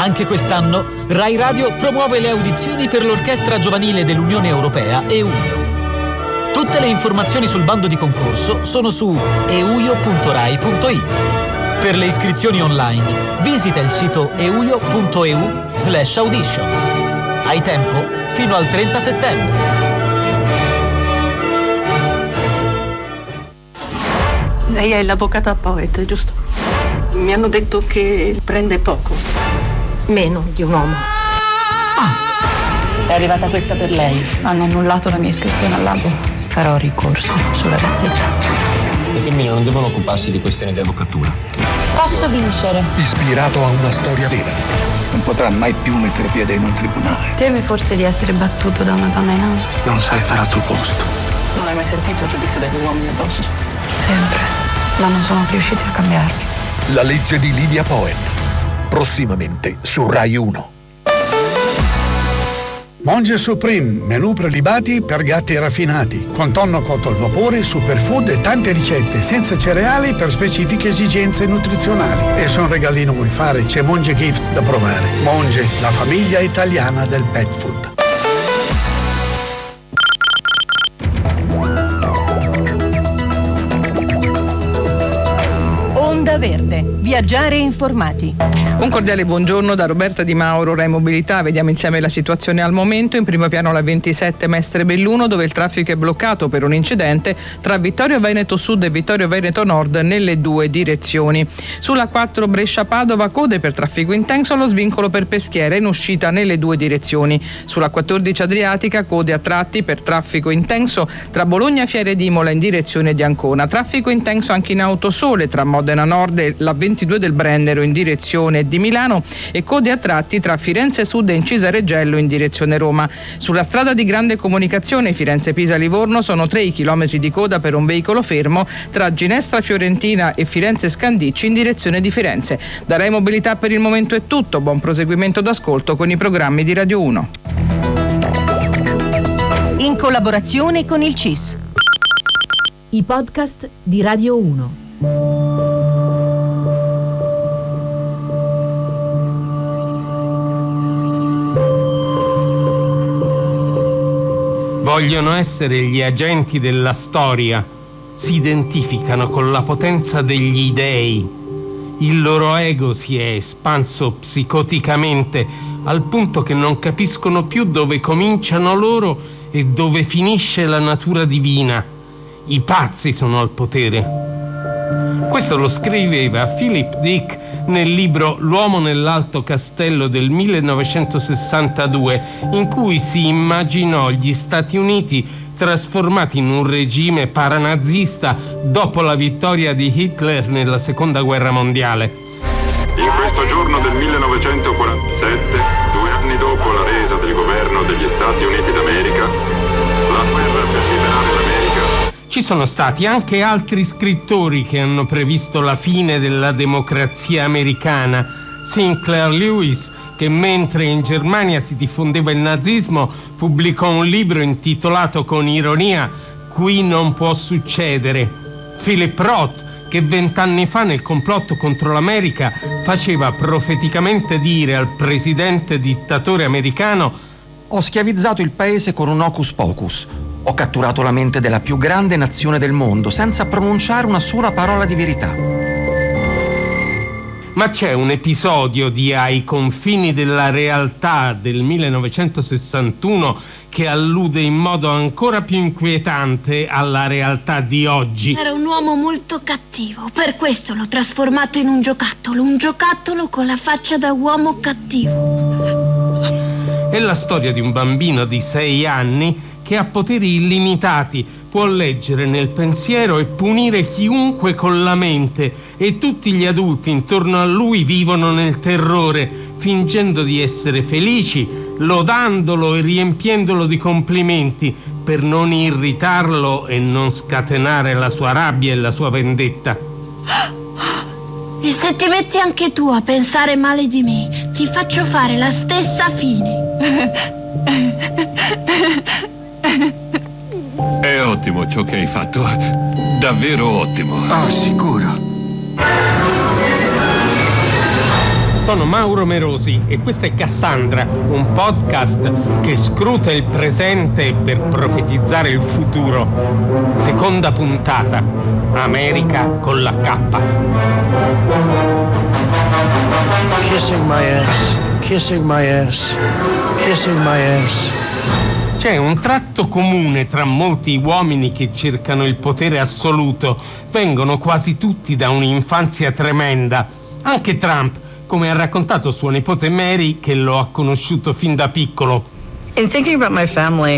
Anche quest'anno Rai Radio promuove le audizioni per l'Orchestra Giovanile dell'Unione Europea EUIO. Tutte le informazioni sul bando di concorso sono su euio.rai.it. Per le iscrizioni online visita il sito euio.eu/auditions. Hai tempo fino al 30 settembre. Lei è l'avvocata Poet, giusto? Mi hanno detto che prende poco. Meno di un uomo. È arrivata questa per lei. Hanno annullato la mia iscrizione all'albo. Farò ricorso sulla gazzetta. Le femmine non devono occuparsi di questioni di avvocatura. Posso vincere. Ispirato a una storia vera. Non potrà mai più mettere piede in un tribunale. Temi forse di essere battuto da una donna in aula? Non sai stare al tuo posto. Non hai mai sentito il giudizio degli uomini addosso? Sempre. Ma non sono riusciti a cambiarmi. La legge di Lydia Poet. Prossimamente su Rai 1. Monge Supreme, menù prelibati per gatti raffinati, con tonno cotto al vapore, superfood e tante ricette, senza cereali per specifiche esigenze nutrizionali. E se un regalino vuoi fare, c'è Monge Gift da provare. Monge, la famiglia italiana del pet food. Onda Verde, viaggiare informati. Un cordiale buongiorno da Roberta Di Mauro, Rai Mobilità. Vediamo insieme la situazione al momento. In primo piano la 27 Mestre Belluno, dove il traffico è bloccato per un incidente tra Vittorio Veneto Sud e Vittorio Veneto Nord nelle due direzioni. Sulla 4 Brescia Padova, code per traffico intenso allo svincolo per Peschiera in uscita nelle due direzioni. Sulla 14 Adriatica, code a tratti per traffico intenso tra Bologna Fiere d'Imola in direzione di Ancona. Traffico intenso anche in Autosole tra Modena Nord e la 22 del Brennero in direzione di Milano e code a tratti tra Firenze Sud e Incisa Reggello in direzione Roma. Sulla strada di grande comunicazione Firenze-Pisa-Livorno sono 3 chilometri di coda per un veicolo fermo tra Ginestra Fiorentina e Firenze Scandicci in direzione di Firenze. Da Rai Mobilità per il momento è tutto. Buon proseguimento d'ascolto con i programmi di Radio 1. In collaborazione con il CIS. I podcast di Radio 1. Vogliono essere gli agenti della storia, si identificano con la potenza degli dei. Il loro ego si è espanso psicoticamente al punto che non capiscono più dove cominciano loro e dove finisce la natura divina. I pazzi sono al potere. Questo lo scriveva Philip Dick nel libro L'uomo nell'alto castello del 1962, in cui si immaginò gli Stati Uniti trasformati in un regime paranazista dopo la vittoria di Hitler nella Seconda Guerra Mondiale. In questo giorno del 1947, 2 anni dopo la resa del governo degli Stati Uniti d'America, la guerra per liberare l'America. Ci sono stati anche altri scrittori che hanno previsto la fine della democrazia americana. Sinclair Lewis, che mentre in Germania si diffondeva il nazismo, pubblicò un libro intitolato con ironia "Qui non può succedere". Philip Roth, che 20 anni fa nel complotto contro l'America faceva profeticamente dire al presidente dittatore americano: "Ho schiavizzato il paese con un hocus pocus. Ho catturato la mente della più grande nazione del mondo senza pronunciare una sola parola di verità". Ma c'è un episodio di Ai confini della realtà del 1961 che allude in modo ancora più inquietante alla realtà di oggi. Era un uomo molto cattivo, per questo l'ho trasformato in un giocattolo con la faccia da uomo cattivo. È la storia di un bambino di 6 anni che ha poteri illimitati, può leggere nel pensiero e punire chiunque con la mente, e tutti gli adulti intorno a lui vivono nel terrore, fingendo di essere felici, lodandolo e riempiendolo di complimenti per non irritarlo e non scatenare la sua rabbia e la sua vendetta. E se ti metti anche tu a pensare male di me, ti faccio fare la stessa fine. È ottimo ciò che hai fatto, davvero ottimo. Ah, sicuro. Sono Mauro Merosi e questa è Cassandra, un podcast che scruta il presente per profetizzare il futuro. Seconda puntata, America con la K. Kissing my ass, kissing my ass, kissing my ass. C'è un tratto comune tra molti uomini che cercano il potere assoluto. Vengono quasi tutti da un'infanzia tremenda. Anche Trump, come ha raccontato sua nipote Mary, che lo ha conosciuto fin da piccolo. In thinking about my family,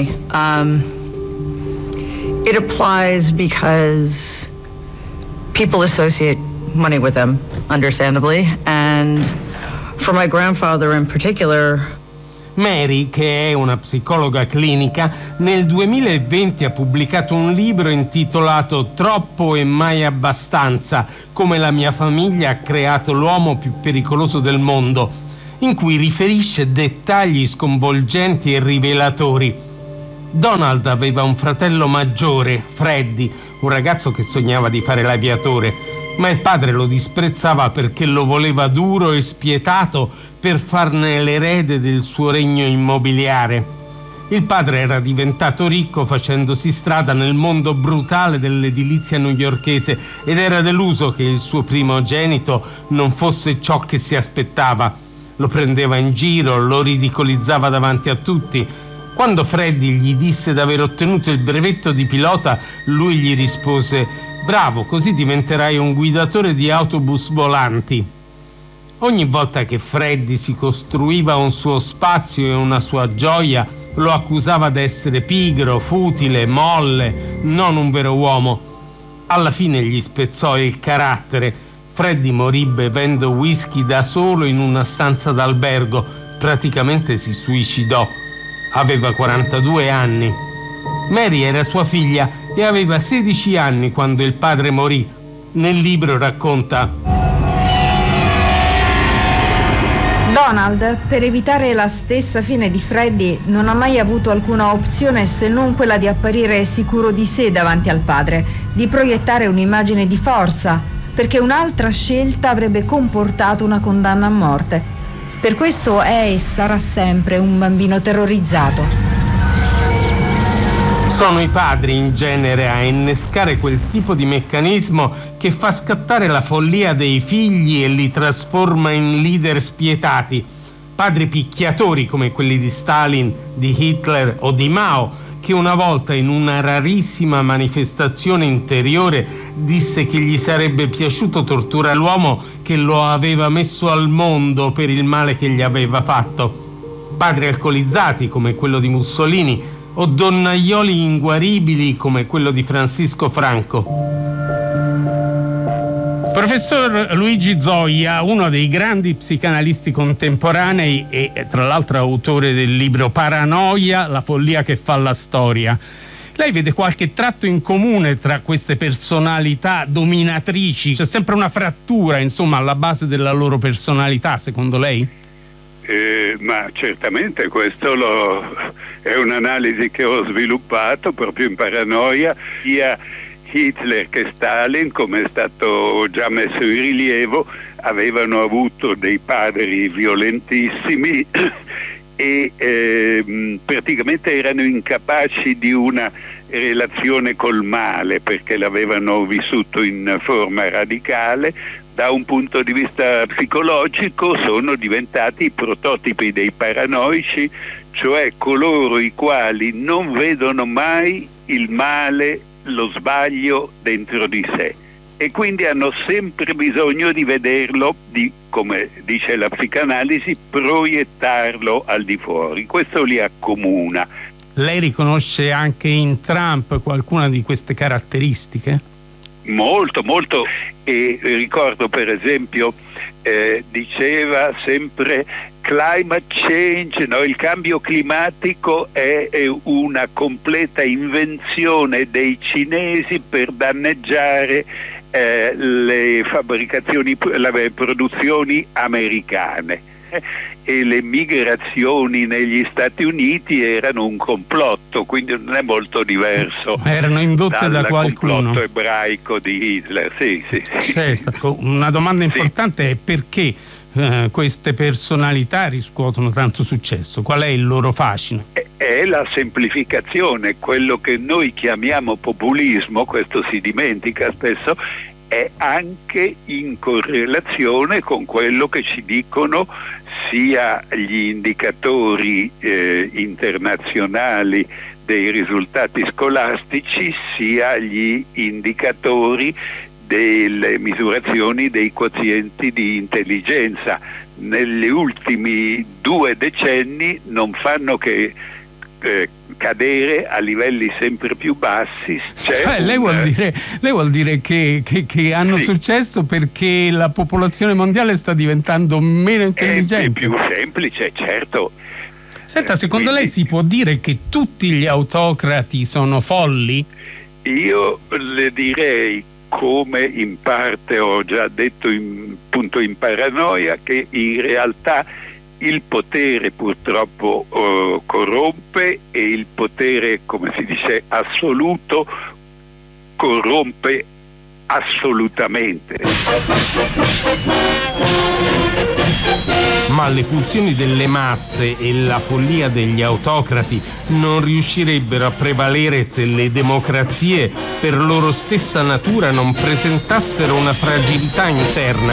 it applies because people associate money with them, understandably, and for my grandfather in particular. Mary, che è una psicologa clinica, nel 2020 ha pubblicato un libro intitolato Troppo e mai abbastanza, come la mia famiglia ha creato l'uomo più pericoloso del mondo, in cui riferisce dettagli sconvolgenti e rivelatori. Donald aveva un fratello maggiore, Freddy, un ragazzo che sognava di fare l'aviatore, ma il padre lo disprezzava perché lo voleva duro e spietato per farne l'erede del suo regno immobiliare. Il padre era diventato ricco facendosi strada nel mondo brutale dell'edilizia newyorkese ed era deluso che il suo primogenito non fosse ciò che si aspettava. Lo prendeva in giro, lo ridicolizzava davanti a tutti. Quando Freddy gli disse d'aver ottenuto il brevetto di pilota, lui gli rispose: «Bravo, così diventerai un guidatore di autobus volanti». Ogni volta che Freddy si costruiva un suo spazio e una sua gioia, lo accusava d'essere pigro, futile, molle, non un vero uomo. Alla fine gli spezzò il carattere. Freddy morì bevendo whisky da solo in una stanza d'albergo. Praticamente si suicidò. Aveva 42 anni. Mary era sua figlia e aveva 16 anni quando il padre morì. Nel libro racconta: Donald, per evitare la stessa fine di Freddy, non ha mai avuto alcuna opzione se non quella di apparire sicuro di sé davanti al padre, di proiettare un'immagine di forza, perché un'altra scelta avrebbe comportato una condanna a morte. Per questo è e sarà sempre un bambino terrorizzato. Sono i padri in genere a innescare quel tipo di meccanismo che fa scattare la follia dei figli e li trasforma in leader spietati. Padri picchiatori come quelli di Stalin, di Hitler o di Mao, che una volta in una rarissima manifestazione interiore disse che gli sarebbe piaciuto torturare l'uomo che lo aveva messo al mondo per il male che gli aveva fatto. Padri alcolizzati come quello di Mussolini, o donnaioli inguaribili come quello di Francisco Franco. Professor Luigi Zoia, uno dei grandi psicanalisti contemporanei e tra l'altro autore del libro Paranoia, la follia che fa la storia. Lei vede qualche tratto in comune tra queste personalità dominatrici? C'è sempre una frattura, insomma, alla base della loro personalità, secondo lei? Ma certamente questo è un'analisi che ho sviluppato proprio in Paranoia. Sia Hitler che Stalin, come è stato già messo in rilievo, avevano avuto dei padri violentissimi e praticamente erano incapaci di una relazione col male perché l'avevano vissuto in forma radicale. Da un punto di vista psicologico sono diventati i prototipi dei paranoici, cioè coloro i quali non vedono mai il male, lo sbaglio dentro di sé e quindi hanno sempre bisogno di vederlo, di, come dice la psicanalisi, proiettarlo al di fuori. Questo li accomuna. Lei riconosce anche in Trump qualcuna di queste caratteristiche? Molto, molto. E ricordo per esempio diceva sempre climate change, no? Il cambio climatico è una completa invenzione dei cinesi per danneggiare le fabbricazioni, le produzioni americane. E le migrazioni negli Stati Uniti erano un complotto, quindi non è molto diverso. Erano indotte da qualcuno. Dal complotto ebraico di Hitler, sì. Certo. Una domanda importante è perché queste personalità riscuotono tanto successo? Qual è il loro fascino? È la semplificazione, quello che noi chiamiamo populismo, questo si dimentica spesso, è anche in correlazione con quello che ci dicono sia gli indicatori internazionali dei risultati scolastici, sia gli indicatori delle misurazioni dei quozienti di intelligenza. Negli ultimi 2 decenni non fanno che cadere a livelli sempre più bassi. Lei vuol dire che hanno successo perché la popolazione mondiale sta diventando meno intelligente? È più semplice, certo. Senta, secondo lei si può dire che tutti gli autocrati sono folli? Io le direi, come in parte ho già detto in Paranoia, che in realtà il potere purtroppo corrompe, e il potere, come si dice, assoluto corrompe assolutamente. Ma le pulsioni delle masse e la follia degli autocrati non riuscirebbero a prevalere se le democrazie, per loro stessa natura, non presentassero una fragilità interna.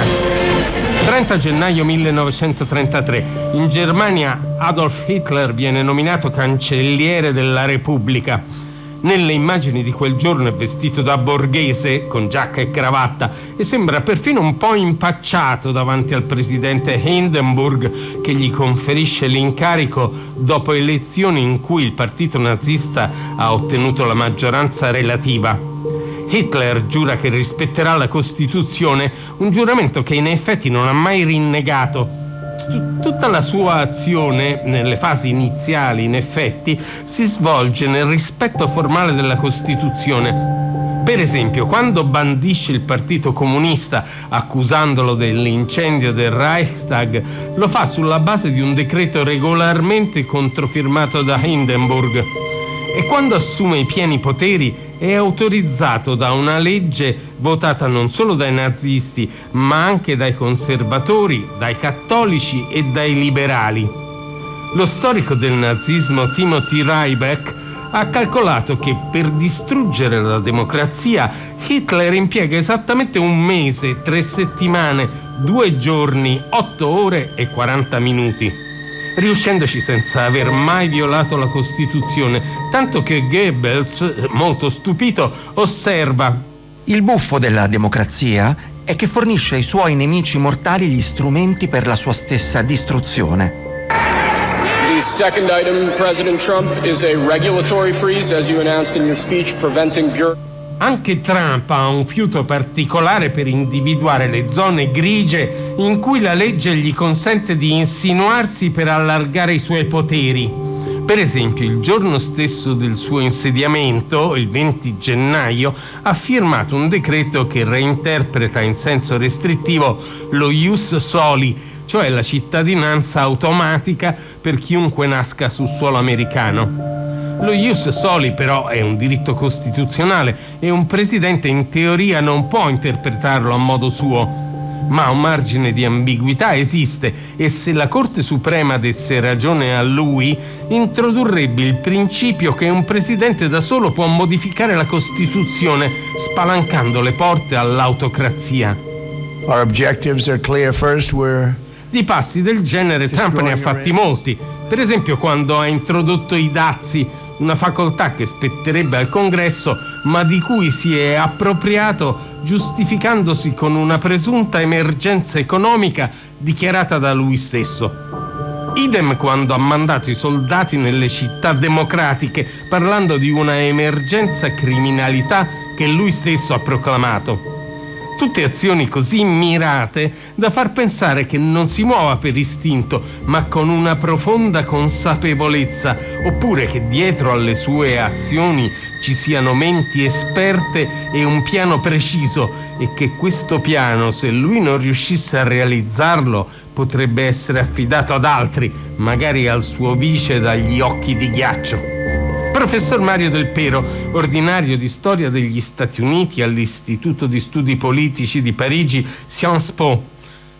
30 gennaio 1933, in Germania Adolf Hitler viene nominato cancelliere della Repubblica. Nelle immagini di quel giorno è vestito da borghese, con giacca e cravatta, e sembra perfino un po' impacciato davanti al presidente Hindenburg, che gli conferisce l'incarico dopo elezioni in cui il partito nazista ha ottenuto la maggioranza relativa. Hitler giura che rispetterà la Costituzione, un giuramento che in effetti non ha mai rinnegato. Tutta la sua azione, nelle fasi iniziali in effetti, si svolge nel rispetto formale della Costituzione. Per esempio, quando bandisce il Partito Comunista accusandolo dell'incendio del Reichstag, lo fa sulla base di un decreto regolarmente controfirmato da Hindenburg. E quando assume i pieni poteri è autorizzato da una legge votata non solo dai nazisti, ma anche dai conservatori, dai cattolici e dai liberali. Lo storico del nazismo Timothy Ryback ha calcolato che per distruggere la democrazia Hitler impiega esattamente 1 mese, 3 settimane, 2 giorni, 8 ore e 40 minuti. Riuscendoci senza aver mai violato la Costituzione, tanto che Goebbels, molto stupito, osserva: il buffo della democrazia è che fornisce ai suoi nemici mortali gli strumenti per la sua stessa distruzione. The second item, President Trump, is a regulatory freeze, as you announced in your speech, preventing Anche Trump ha un fiuto particolare per individuare le zone grigie in cui la legge gli consente di insinuarsi per allargare i suoi poteri. Per esempio, il giorno stesso del suo insediamento, il 20 gennaio, ha firmato un decreto che reinterpreta in senso restrittivo lo ius soli, cioè la cittadinanza automatica per chiunque nasca sul suolo americano. Lo ius soli però è un diritto costituzionale e un presidente in teoria non può interpretarlo a modo suo, ma un margine di ambiguità esiste, e se la Corte Suprema desse ragione a lui, introdurrebbe il principio che un presidente da solo può modificare la Costituzione, spalancando le porte all'autocrazia. Our objectives are clear. First, di passi del genere Trump ne ha fatti molti. Per esempio, quando ha introdotto i dazi, una facoltà che spetterebbe al Congresso, ma di cui si è appropriato giustificandosi con una presunta emergenza economica dichiarata da lui stesso. Idem quando ha mandato i soldati nelle città democratiche, parlando di una emergenza criminalità che lui stesso ha proclamato. Tutte azioni così mirate da far pensare che non si muova per istinto, ma con una profonda consapevolezza, oppure che dietro alle sue azioni ci siano menti esperte e un piano preciso, e che questo piano, se lui non riuscisse a realizzarlo, potrebbe essere affidato ad altri, magari al suo vice dagli occhi di ghiaccio. Professor Mario Del Pero, ordinario di storia degli Stati Uniti all'Istituto di Studi Politici di Parigi, Sciences Po.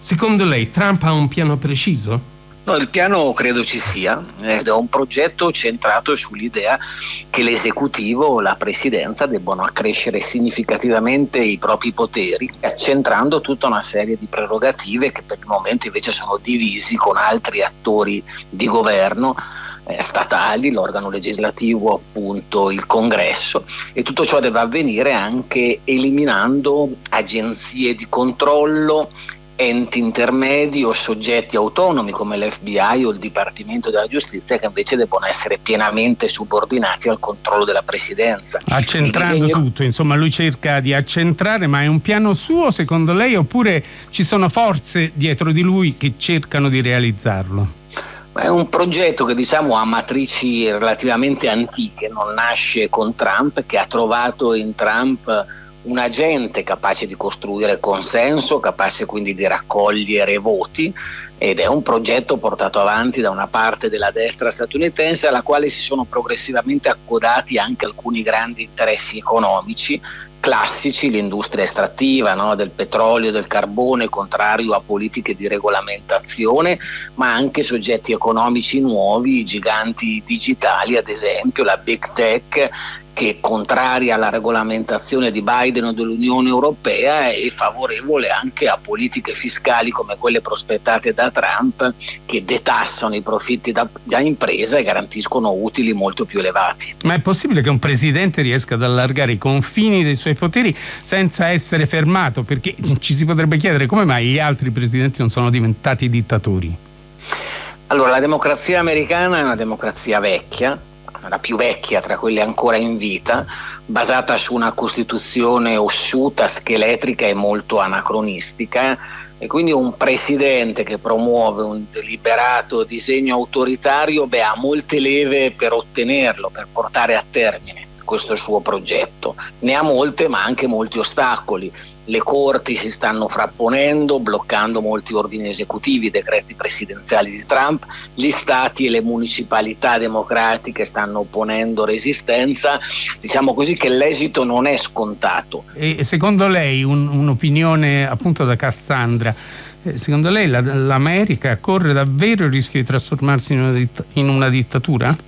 Secondo lei Trump ha un piano preciso? No, il piano credo ci sia, ed è un progetto centrato sull'idea che l'esecutivo, la presidenza debbano accrescere significativamente i propri poteri, accentrando tutta una serie di prerogative che per il momento invece sono divisi con altri attori di governo statali, l'organo legislativo appunto il Congresso, e tutto ciò deve avvenire anche eliminando agenzie di controllo, enti intermedi o soggetti autonomi come l'FBI o il Dipartimento della Giustizia, che invece devono essere pienamente subordinati al controllo della presidenza. Accentrando tutto, insomma lui cerca di accentrare, ma è un piano suo secondo lei, oppure ci sono forze dietro di lui che cercano di realizzarlo? È un progetto che ha matrici relativamente antiche, non nasce con Trump, che ha trovato in Trump un agente capace di costruire consenso, capace quindi di raccogliere voti, ed è un progetto portato avanti da una parte della destra statunitense alla quale si sono progressivamente accodati anche alcuni grandi interessi economici classici, l'industria estrattiva, del petrolio, del carbone, contrario a politiche di regolamentazione, ma anche soggetti economici nuovi, i giganti digitali ad esempio, la big tech, che è contraria alla regolamentazione di Biden o dell'Unione Europea e favorevole anche a politiche fiscali come quelle prospettate da Trump, che detassano i profitti da impresa e garantiscono utili molto più elevati. Ma è possibile che un presidente riesca ad allargare i confini dei suoi poteri senza essere fermato? Perché ci si potrebbe chiedere come mai gli altri presidenti non sono diventati dittatori. Allora, la democrazia americana è una democrazia vecchia, la più vecchia tra quelle ancora in vita, basata su una Costituzione ossuta, scheletrica e molto anacronistica, e quindi un presidente che promuove un deliberato disegno autoritario ha molte leve per ottenerlo, per portare a termine questo suo progetto. Ne ha molte, ma anche molti ostacoli. Le corti si stanno frapponendo, bloccando molti ordini esecutivi, decreti presidenziali di Trump, gli stati e le municipalità democratiche stanno opponendo resistenza, così che l'esito non è scontato. E secondo lei, un'opinione appunto da Cassandra, secondo lei l'America corre davvero il rischio di trasformarsi in una dittatura?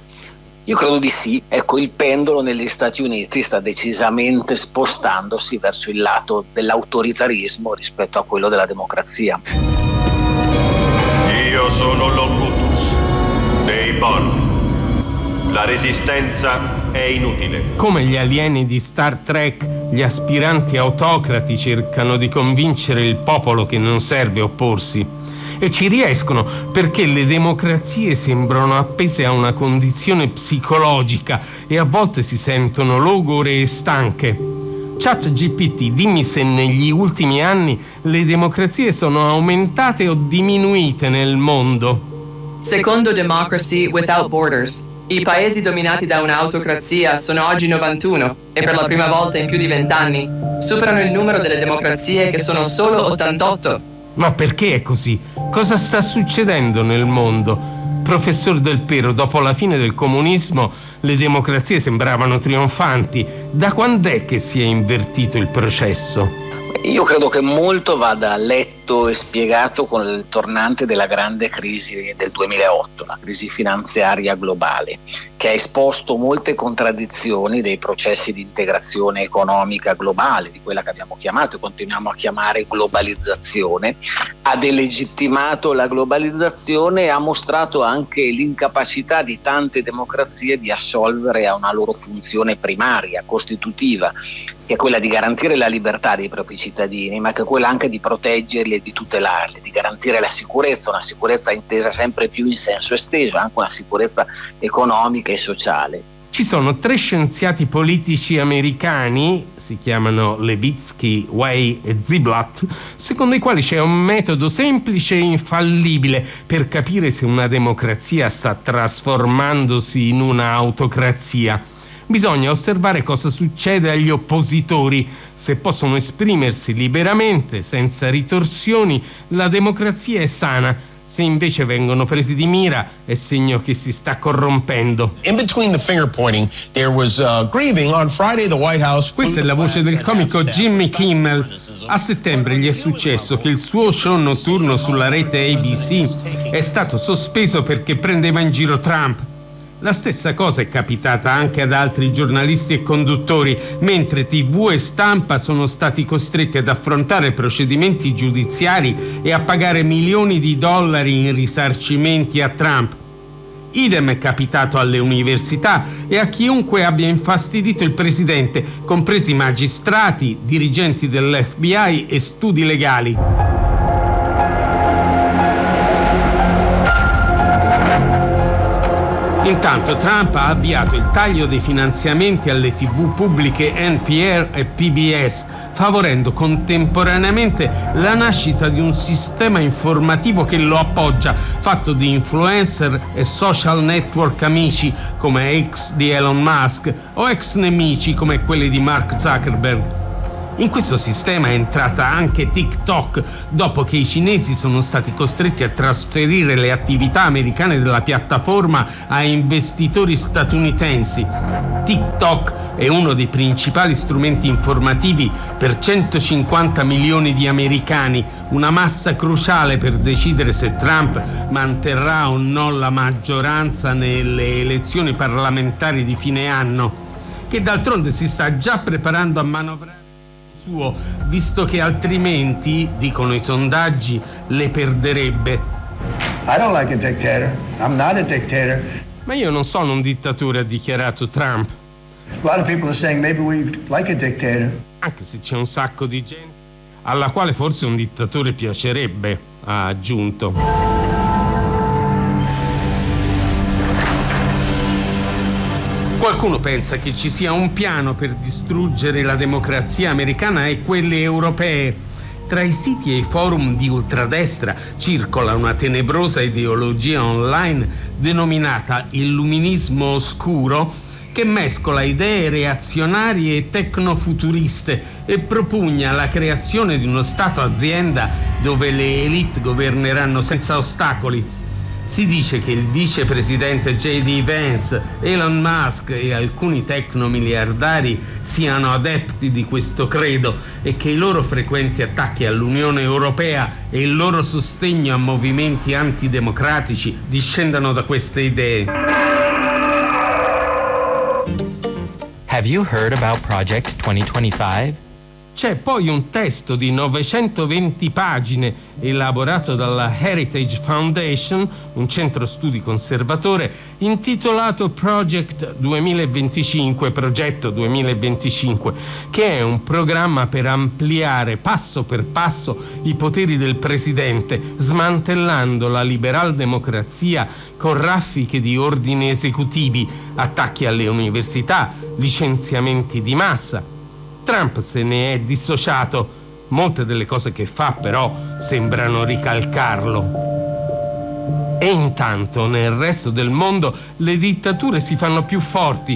Io credo di sì. Ecco, il pendolo negli Stati Uniti sta decisamente spostandosi verso il lato dell'autoritarismo rispetto a quello della democrazia. Io sono Locutus dei Borg. La resistenza è inutile. Come gli alieni di Star Trek, gli aspiranti autocrati cercano di convincere il popolo che non serve opporsi. E ci riescono perché le democrazie sembrano appese a una condizione psicologica e a volte si sentono logore e stanche. ChatGPT, dimmi se negli ultimi anni le democrazie sono aumentate o diminuite nel mondo. Secondo Democracy Without Borders, i paesi dominati da un'autocrazia sono oggi 91 e per la prima volta in più di 20 anni superano il numero delle democrazie che sono solo 88. Ma perché è così? Cosa sta succedendo nel mondo? Professor Del Pero, dopo la fine del comunismo le democrazie sembravano trionfanti. Da quando è che si è invertito il processo? Io credo che molto vada letto e spiegato con il tornante della grande crisi del 2008, la crisi finanziaria globale, che ha esposto molte contraddizioni dei processi di integrazione economica globale, di quella che abbiamo chiamato e continuiamo a chiamare globalizzazione, ha delegittimato la globalizzazione e ha mostrato anche l'incapacità di tante democrazie di assolvere a una loro funzione primaria, costitutiva, che è quella di garantire la libertà dei propri cittadini, ma che è quella anche di proteggerli e di tutelarli, di garantire la sicurezza, una sicurezza intesa sempre più in senso esteso, anche una sicurezza economica e sociale. Ci sono 3 scienziati politici americani, si chiamano Levitsky, Way e Ziblatt, secondo i quali c'è un metodo semplice e infallibile per capire se una democrazia sta trasformandosi in una autocrazia. Bisogna osservare cosa succede agli oppositori. Se possono esprimersi liberamente, senza ritorsioni, la democrazia è sana. Se invece vengono presi di mira è segno che si sta corrompendo. In between the finger pointing, there was grieving on Friday. The White House. Questa è la voce del comico Jimmy Kimmel. A settembre gli è successo che il suo show notturno sulla rete ABC è stato sospeso perché prendeva in giro Trump. La stessa cosa è capitata anche ad altri giornalisti e conduttori, mentre TV e stampa sono stati costretti ad affrontare procedimenti giudiziari e a pagare milioni di dollari in risarcimenti a Trump. Idem è capitato alle università e a chiunque abbia infastidito il presidente, compresi magistrati, dirigenti dell'FBI e studi legali. Intanto Trump ha avviato il taglio dei finanziamenti alle TV pubbliche NPR e PBS, favorendo contemporaneamente la nascita di un sistema informativo che lo appoggia, fatto di influencer e social network amici come ex di Elon Musk o ex nemici come quelli di Mark Zuckerberg. In questo sistema è entrata anche TikTok, dopo che i cinesi sono stati costretti a trasferire le attività americane della piattaforma a investitori statunitensi. TikTok è uno dei principali strumenti informativi per 150 milioni di americani, una massa cruciale per decidere se Trump manterrà o no la maggioranza nelle elezioni parlamentari di fine anno, che d'altronde si sta già preparando a manovrare suo, visto che altrimenti, dicono i sondaggi, le perderebbe. I don't like a dictator. I'm not a dictator. Ma io non sono un dittatore, ha dichiarato Trump. A lot of people are saying maybe we like a dictator. Anche se c'è un sacco di gente alla quale forse un dittatore piacerebbe, ha aggiunto. Qualcuno pensa che ci sia un piano per distruggere la democrazia americana e quelle europee. Tra i siti e i forum di ultradestra circola una tenebrosa ideologia online denominata illuminismo oscuro, che mescola idee reazionarie e tecnofuturiste e propugna la creazione di uno Stato azienda dove le elite governeranno senza ostacoli. Si dice che il vicepresidente J.D. Vance, Elon Musk e alcuni tecnomiliardari siano adepti di questo credo e che i loro frequenti attacchi all'Unione Europea e il loro sostegno a movimenti antidemocratici discendano da queste idee. Have you heard about Project 2025? C'è poi un testo di 920 pagine elaborato dalla Heritage Foundation, un centro studi conservatore, intitolato Project 2025, Progetto 2025, che è un programma per ampliare passo per passo i poteri del presidente, smantellando la liberal democrazia con raffiche di ordini esecutivi, attacchi alle università, licenziamenti di massa. Trump se ne è dissociato. Molte delle cose che fa, però, sembrano ricalcarlo. E intanto, nel resto del mondo, le dittature si fanno più forti.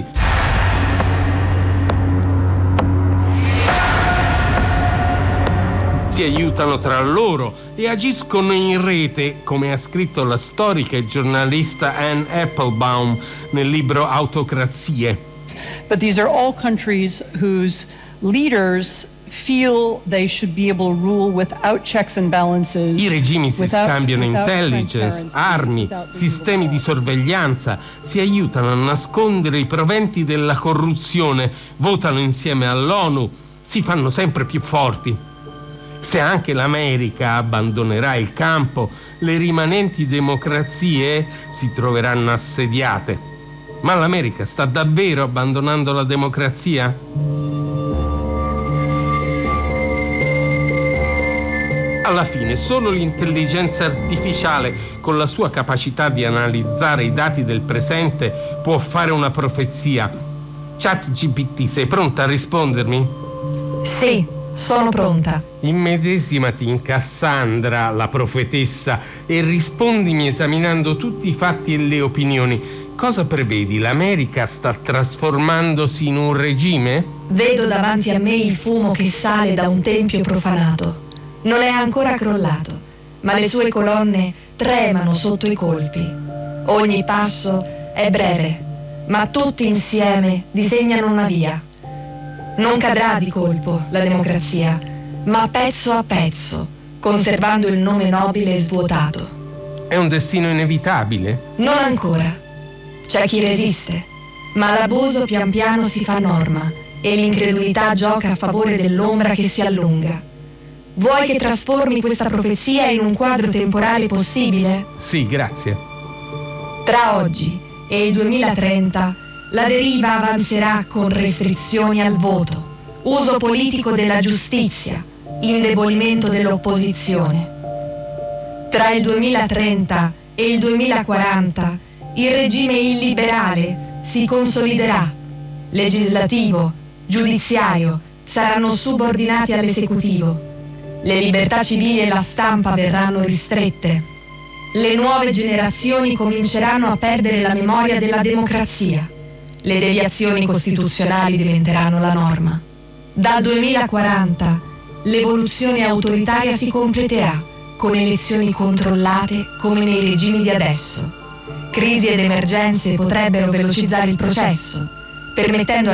Si aiutano tra loro e agiscono in rete, come ha scritto la storica e giornalista Anne Applebaum nel libro Autocrazie. But these are all countries whose leaders feel they should be able to rule without checks and balances. I regimi si scambiano intelligence, armi, sistemi di sorveglianza, si aiutano a nascondere i proventi della corruzione, votano insieme all'ONU, si fanno sempre più forti. Se anche l'America abbandonerà il campo, le rimanenti democrazie si troveranno assediate. Ma l'America sta davvero abbandonando la democrazia? Alla fine solo l'intelligenza artificiale, con la sua capacità di analizzare i dati del presente, può fare una profezia. ChatGPT, sei pronta a rispondermi? Sì, sono pronta. Immedesimati in Cassandra, la profetessa, e rispondimi esaminando tutti i fatti e le opinioni. Cosa prevedi? L'America sta trasformandosi in un regime? Vedo davanti a me il fumo che sale da un tempio profanato. Non è ancora crollato, ma le sue colonne tremano sotto i colpi. Ogni passo è breve, ma tutti insieme disegnano una via. Non cadrà di colpo la democrazia, ma pezzo a pezzo, conservando il nome nobile e svuotato. È un destino inevitabile? Non ancora. C'è chi resiste, ma l'abuso pian piano si fa norma e l'incredulità gioca a favore dell'ombra che si allunga. Vuoi che trasformi questa profezia in un quadro temporale possibile? Sì, grazie. Tra oggi e il 2030 la deriva avanzerà con restrizioni al voto, uso politico della giustizia, indebolimento dell'opposizione. Tra il 2030 e il 2040 il regime illiberale si consoliderà. Legislativo, giudiziario saranno subordinati all'esecutivo. Le libertà civili e la stampa verranno ristrette. Le nuove generazioni cominceranno a perdere la memoria della democrazia. Le deviazioni costituzionali diventeranno la norma. Dal 2040 l'evoluzione autoritaria si completerà con elezioni controllate come nei regimi di adesso. Crisi ed emergenze potrebbero velocizzare il processo, permettendo